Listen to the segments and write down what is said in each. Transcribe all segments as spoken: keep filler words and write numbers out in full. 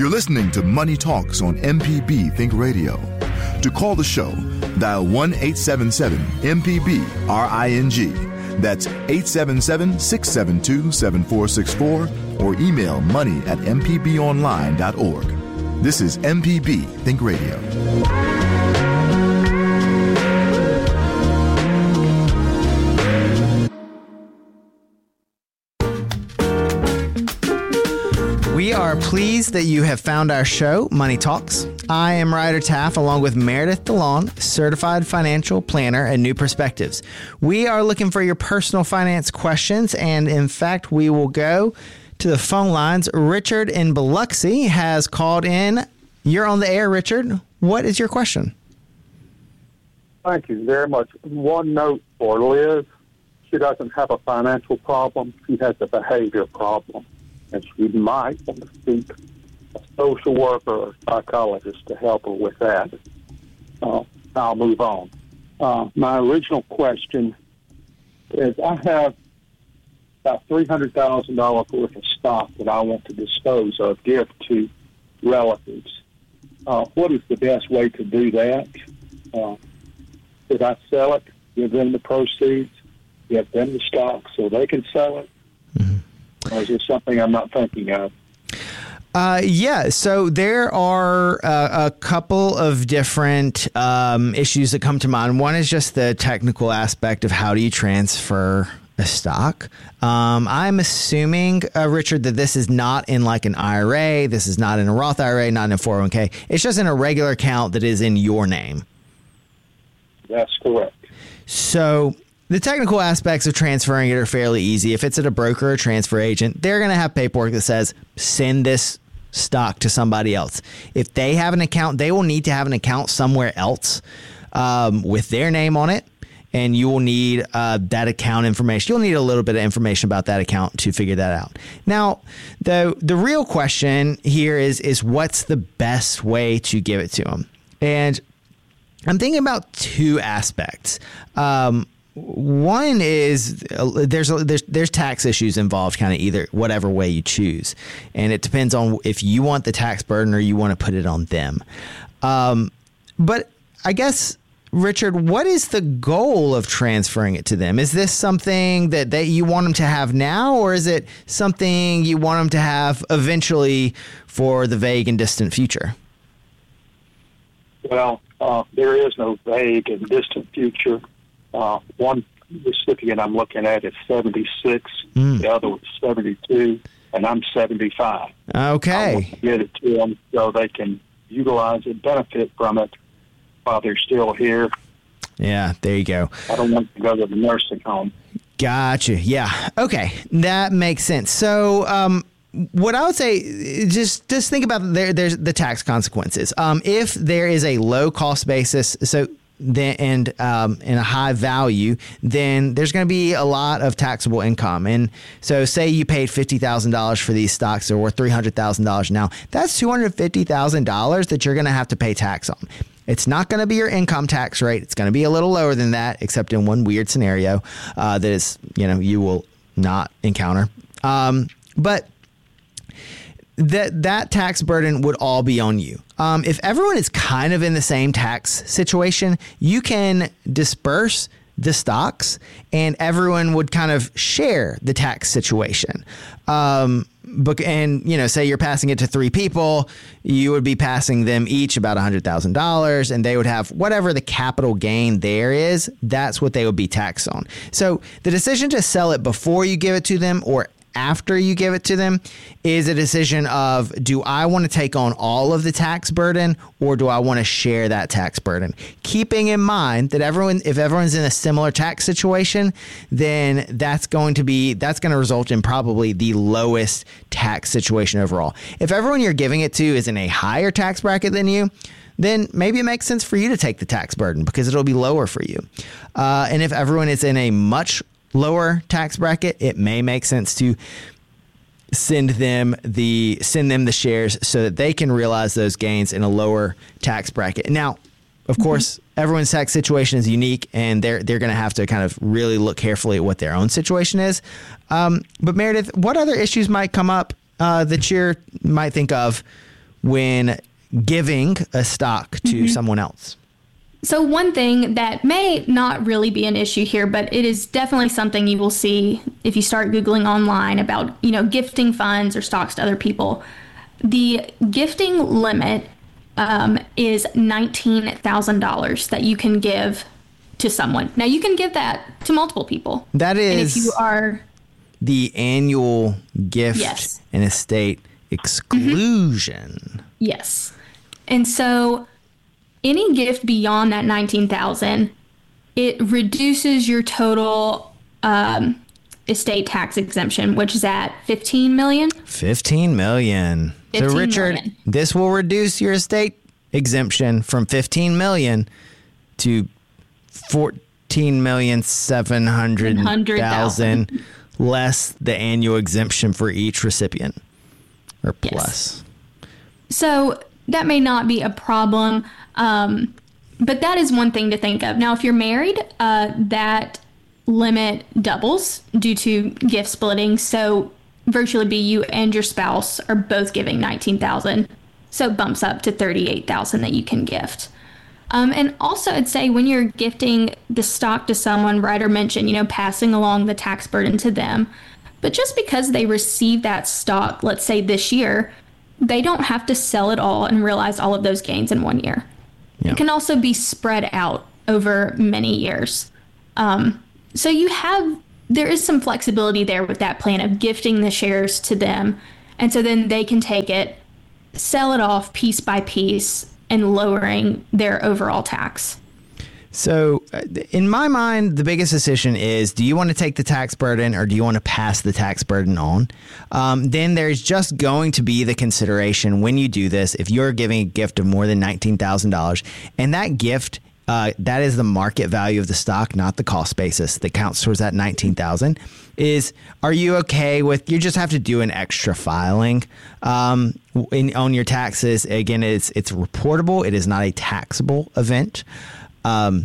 You're listening to Money Talks on M P B Think Radio. To call the show, dial one eight seven seven M P B R I N G. That's eight seven seven, six seven two, seven four six four or email money at m p b online dot org. This is M P B Think Radio. We are pleased that you have found our show, Money Talks. I am Ryder Taff, along with Meredith DeLong, certified financial planner at New Perspectives. We are looking for your personal finance questions, and in fact, we will go to the phone lines. Richard in Biloxi has called in. You're on the air, Richard. What is your question? Thank you very much. One note for Liz. She doesn't have a financial problem. She has a behavior problem. And she might want to seek a social worker or psychologist to help her with that. Uh, I'll move on. Uh, my original question is, I have about three hundred thousand dollars worth of stock that I want to dispose of, give to relatives. Uh, what is the best way to do that? Uh, should I sell it, give them the proceeds, give them the stock so they can sell it? Mm-hmm. Or is this something I'm not thinking of? Uh, yeah, so there are uh, a couple of different um, issues that come to mind. One is just the technical aspect of how do you transfer a stock. Um, I'm assuming, uh, Richard, that this is not in like an I R A. This is not in a Roth I R A, not in a four oh one k. It's just in a regular account that is in your name. That's correct. So the technical aspects of transferring it are fairly easy. If it's at a broker or transfer agent, they're going to have paperwork that says, send this stock to somebody else. If they have an account, they will need to have an account somewhere else um, with their name on it. And you will need uh, that account information. You'll need a little bit of information about that account to figure that out. Now, the the real question here is, is what's the best way to give it to them? And I'm thinking about two aspects. Um, One is uh, there's there's there's tax issues involved, kind of either whatever way you choose, and it depends on if you want the tax burden or you want to put it on them. Um, but I guess, Richard, what is the goal of transferring it to them? Is this something that, that you want them to have now, or is it something you want them to have eventually for the vague and distant future? Well, uh, there is no vague and distant future. Uh, one recipient I'm looking at is seventy-six, mm. the other was seventy-two, and I'm seventy-five. Okay. I want to get it to them so they can utilize it, benefit from it while they're still here. Yeah, there you go. I don't want to go to the nursing home. Gotcha. Yeah. Okay. That makes sense. So, um, what I would say, just just think about there. There's the tax consequences. Um, if there is a low cost basis, so then and um, and a high value, then there's going to be a lot of taxable income. And so, say you paid fifty thousand dollars for these stocks, they're worth three hundred thousand dollars now. That's two hundred fifty thousand dollars that you're going to have to pay tax on. It's not going to be your income tax rate. It's going to be a little lower than that, except in one weird scenario uh, that is, you know, you will not encounter. Um, but that that tax burden would all be on you. Um, if everyone is kind of in the same tax situation, you can disperse the stocks and everyone would kind of share the tax situation. Um, but, and, you know, say you're passing it to three people, you would be passing them each about one hundred thousand dollars and they would have whatever the capital gain there is, that's what they would be taxed on. So the decision to sell it before you give it to them or after you give it to them is a decision of, do I want to take on all of the tax burden or do I want to share that tax burden? Keeping in mind that everyone, if everyone's in a similar tax situation, then that's going to be, that's going to result in probably the lowest tax situation overall. If everyone you're giving it to is in a higher tax bracket than you, then maybe it makes sense for you to take the tax burden because it'll be lower for you. Uh, and if everyone is in a much lower tax bracket, it may make sense to send them the send them the shares so that they can realize those gains in a lower tax bracket. Now, of course, mm-hmm. everyone's tax situation is unique, and they're they're going to have to kind of really look carefully at what their own situation is. Um, but Meredith, what other issues might come up uh, that you might think of when giving a stock to mm-hmm. someone else? So one thing that may not really be an issue here, but it is definitely something you will see if you start Googling online about, you know, gifting funds or stocks to other people. The gifting limit um, is nineteen thousand dollars that you can give to someone. Now, you can give that to multiple people. That is... And if you are... the annual gift yes. and estate exclusion. Mm-hmm. Yes. And so any gift beyond that nineteen thousand dollars, it reduces your total um, estate tax exemption, which is at fifteen million dollars. fifteen million dollars. So, Richard, million. This will reduce your estate exemption from fifteen million dollars to fourteen million seven hundred thousand dollars less the annual exemption for each recipient, or plus. Yes. So that may not be a problem, um, but that is one thing to think of. Now, if you're married, uh, that limit doubles due to gift splitting. So virtually be you and your spouse are both giving nineteen thousand dollars. So it bumps up to thirty-eight thousand dollars that you can gift. Um, and also, I'd say when you're gifting the stock to someone, Ryder mentioned, you know, passing along the tax burden to them. But just because they receive that stock, let's say this year, they don't have to sell it all and realize all of those gains in one year. Yeah. It can also be spread out over many years. Um, so you have, there is some flexibility there with that plan of gifting the shares to them. And so then they can take it, sell it off piece by piece, and lowering their overall tax. So in my mind, the biggest decision is, do you want to take the tax burden or do you want to pass the tax burden on? Um, then there's just going to be the consideration when you do this, if you're giving a gift of more than nineteen thousand dollars and that gift, uh, that is the market value of the stock, not the cost basis that counts towards that nineteen thousand dollars, is, are you okay with, you just have to do an extra filing um, in, on your taxes. Again, it's it's reportable. It is not a taxable event. Um,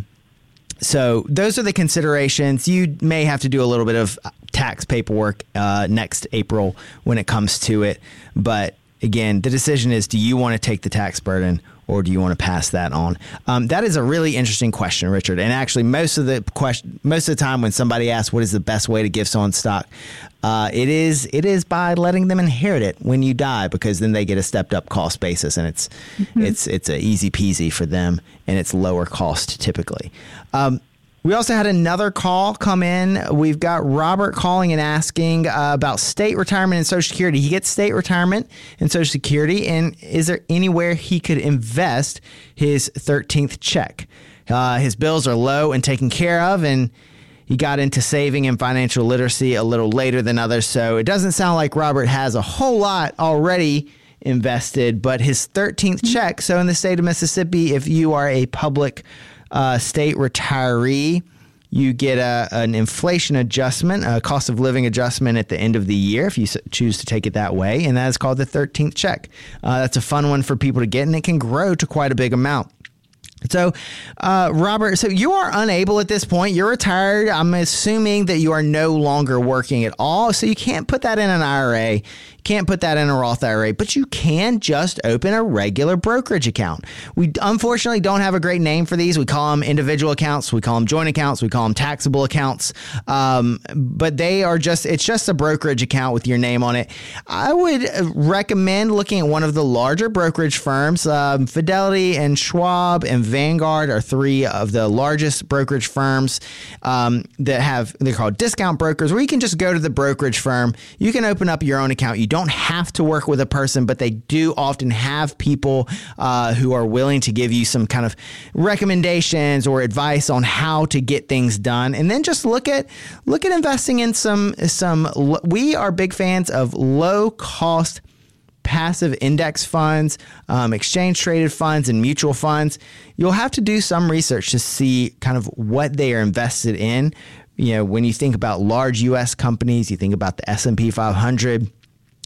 so those are the considerations. You may have to do a little bit of tax paperwork uh, next April when it comes to it. But again, the decision is, do you want to take the tax burden or do you want to pass that on? Um, that is a really interesting question, Richard. And actually, most of the question, most of the time when somebody asks what is the best way to give someone stock, uh, it is it is by letting them inherit it when you die, because then they get a stepped up cost basis, and it's mm-hmm. it's it's a easy peasy for them, and it's lower cost typically. Um, We also had another call come in. We've got Robert calling and asking uh, about state retirement and Social Security. He gets state retirement and Social Security, and is there anywhere he could invest his thirteenth check? Uh, his bills are low and taken care of, and he got into saving and financial literacy a little later than others, so it doesn't sound like Robert has a whole lot already invested, but his thirteenth check, so in the state of Mississippi, if you are a public Uh, state retiree, you get a, an inflation adjustment, a cost of living adjustment at the end of the year if you s- choose to take it that way, and that is called the thirteenth check. Uh, that's a fun one for people to get, and it can grow to quite a big amount. So, uh, Robert, so you are unable at this point. You're retired. I'm assuming that you are no longer working at all, so you can't put that in an I R A. Can't put that in a Roth I R A, but you can just open a regular brokerage account. We unfortunately don't have a great name for these. We call them individual accounts. We call them joint accounts. We call them taxable accounts. Um, but they are just, it's just a brokerage account with your name on it. I would recommend looking at one of the larger brokerage firms. Um, Fidelity and Schwab and Vanguard are three of the largest brokerage firms um, that have, they're called discount brokers, where you can just go to the brokerage firm. You can open up your own account. You don't have to work with a person, but they do often have people uh, who are willing to give you some kind of recommendations or advice on how to get things done. And then just look at look at investing in some some. We are big fans of low cost passive index funds, um, exchange traded funds, and mutual funds. You'll have to do some research to see kind of what they are invested in. You know, when you think about large U S companies, you think about the S and P five hundred.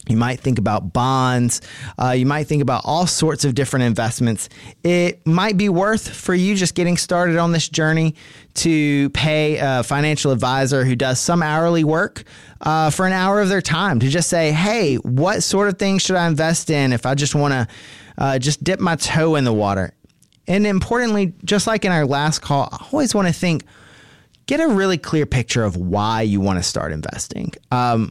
You might think about bonds. Uh, you might think about all sorts of different investments. It might be worth for you just getting started on this journey to pay a financial advisor who does some hourly work uh, for an hour of their time to just say, hey, what sort of things should I invest in if I just want to uh, just dip my toe in the water? And importantly, just like in our last call, I always want to think, get a really clear picture of why you want to start investing. Um,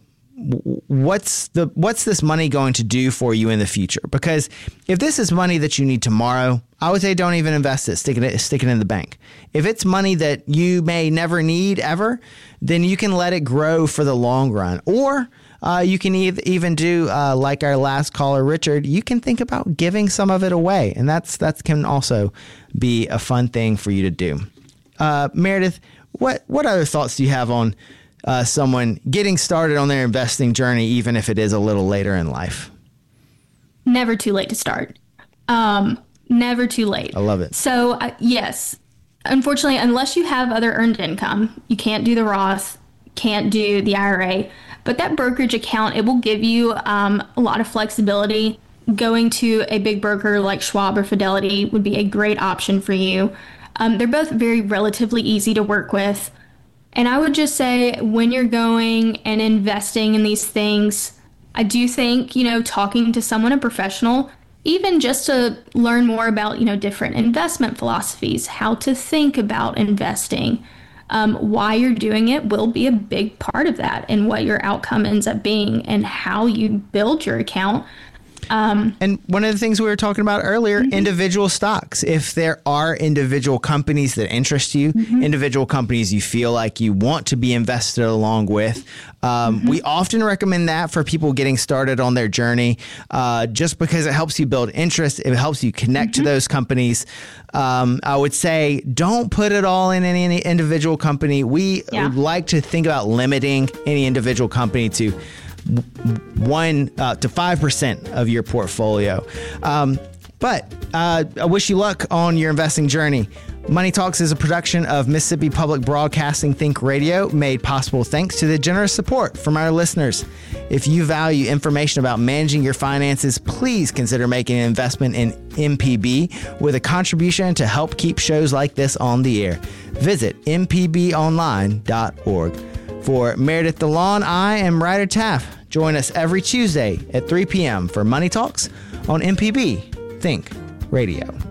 what's the what's this money going to do for you in the future? Because if this is money that you need tomorrow, I would say don't even invest it. Stick it stick it in the bank. If it's money that you may never need ever, then you can let it grow for the long run. Or uh, you can e- even do uh, like our last caller, Richard. You can think about giving some of it away, and that's that can also be a fun thing for you to do. Uh, Meredith, what what other thoughts do you have on Uh, someone getting started on their investing journey, even if it is a little later in life? Never too late to start. Um, never too late. I love it. So uh, yes, unfortunately, unless you have other earned income, you can't do the Roth, can't do the I R A, but that brokerage account, it will give you um, a lot of flexibility. Going to a big broker like Schwab or Fidelity would be a great option for you. Um, they're both very relatively easy to work with. And I would just say when you're going and investing in these things, I do think, you know, talking to someone, a professional, even just to learn more about, you know, different investment philosophies, how to think about investing, um, why you're doing it will be a big part of that and what your outcome ends up being and how you build your account. Um, and one of the things we were talking about earlier, mm-hmm. individual stocks. If there are individual companies that interest you, mm-hmm. individual companies you feel like you want to be invested along with, um, mm-hmm. we often recommend that for people getting started on their journey, uh, just because it helps you build interest. It helps you connect mm-hmm. to those companies. Um, I would say don't put it all in any, any individual company. We yeah. would like to think about limiting any individual company to one uh, to five percent of your portfolio. Um, but uh, I wish you luck on your investing journey. Money Talks is a production of Mississippi Public Broadcasting Think Radio, made possible thanks to the generous support from our listeners. If you value information about managing your finances, please consider making an investment in M P B with a contribution to help keep shows like this on the air. Visit m p b online dot org. For Meredith DeLon, I am Ryder Taff. Join us every Tuesday at three p.m. for Money Talks on M P B Think Radio.